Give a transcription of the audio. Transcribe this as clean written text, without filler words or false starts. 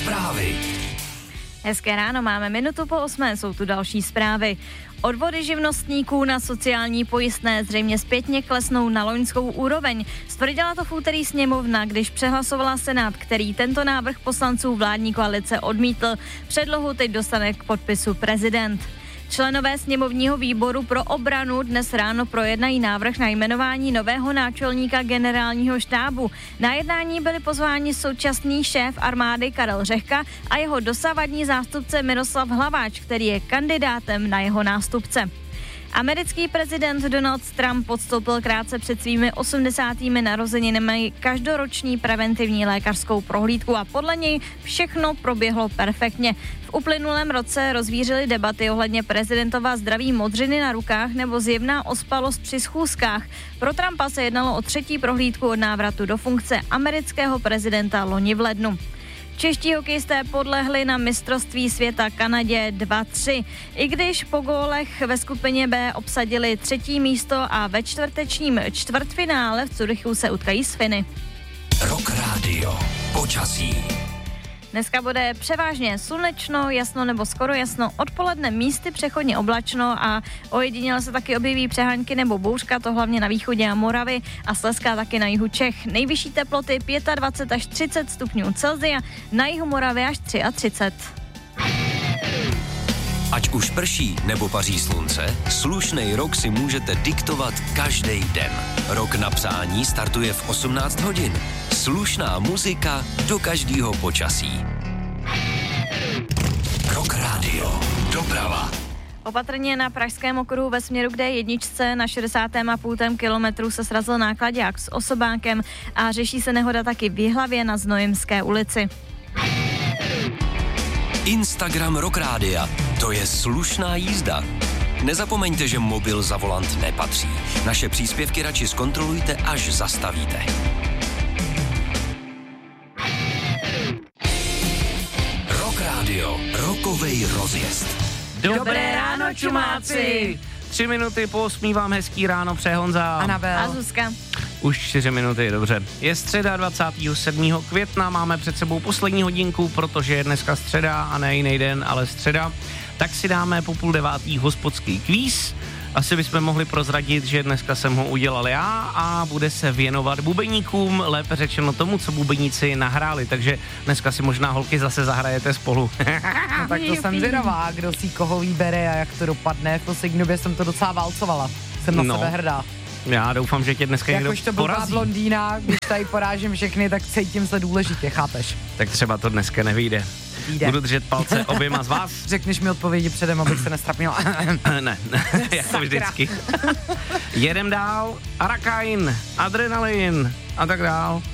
Zprávy. Hezké ráno, máme 7:08, jsou tu další zprávy. Odvody živnostníků na sociální pojistné zřejmě zpětně klesnou na loňskou úroveň. Stvrdila to v úterý sněmovna, když přehlasovala Senát, který tento návrh poslanců vládní koalice odmítl. Předlohu teď dostane k podpisu prezident. Členové sněmovního výboru pro obranu dnes ráno projednají návrh na jmenování nového náčelníka generálního štábu. Na jednání byli pozváni současný šéf armády Karel Řehka a jeho dosavadní zástupce Miroslav Hlaváč, který je kandidátem na jeho nástupce. Americký prezident Donald Trump podstoupil krátce před svými 80. narozeninami každoroční preventivní lékařskou prohlídku a podle něj všechno proběhlo perfektně. V uplynulém roce rozvířily debaty ohledně prezidentova zdraví modřiny na rukách nebo zjevná ospalost při schůzkách. Pro Trumpa se jednalo o třetí prohlídku od návratu do funkce amerického prezidenta loni v lednu. Čeští hokejisté podlehli na mistrovství světa Kanadě 2-3. I když po gólech ve skupině B obsadili třetí místo a ve čtvrtečním čtvrtfinále v Curychu se utkají s Finy. Rock Radio. Počasí. Dneska bude převážně slunečno, jasno nebo skoro jasno, odpoledne místy přechodně oblačno a ojediněle se taky objeví přehánky nebo bouřka, to hlavně na východě a Moravy a Slezská taky na jihu Čech. Nejvyšší teploty 25 až 30 stupňů Celsia, na jihu Moravy až 33. Ať už prší nebo paří slunce, slušnej rok si můžete diktovat každý den. Rok na psání startuje v 18 hodin. Slušná muzika do každého počasí. Rock Radio. Doprava. Opatrně na pražském okruhu ve směru k D1 na 60,5 kilometru se srazil náklaďák s osobákem a řeší se nehoda taky v Jihlavě na Znojemské ulici. Instagram Rock Rádia. To je slušná jízda. Nezapomeňte, že mobil za volant nepatří. Naše příspěvky radši zkontrolujte, až zastavíte. Rock Radio. Rokovej rozjezd. Dobré ráno, čumáci! 3 minuty po 8 vám hezký ráno přeje Honza. Anabel. A Zuzka. Už 4 minuty, dobře. Je středa 27. května, máme před sebou poslední hodinku, protože je dneska středa a ne jiný den, ale středa. Tak si dáme po 8:30 hospodský kvíz. Asi bychom mohli prozradit, že dneska jsem ho udělal já a bude se věnovat bubeníkům, lépe řečeno tomu, co bubeníci nahráli, takže dneska si možná holky zase zahrajete spolu. No tak to jsem zvědavá, kdo si koho vybere a jak to dopadne. V poslední době jsem to docela válcovala. Jsem na sebe hrdá. Já doufám, že tě dneska někdo Jakož to byla blondýna, když tady porážím všechny, tak cítím se důležitě, chápeš? Tak třeba to dneska nevyjde. Budu držet palce oběma z vás. Řekneš mi odpovědi předem, abych se nestrapnila. Ne, jako vždycky. Jedem dál, Arakain, Adrenalin a tak dál.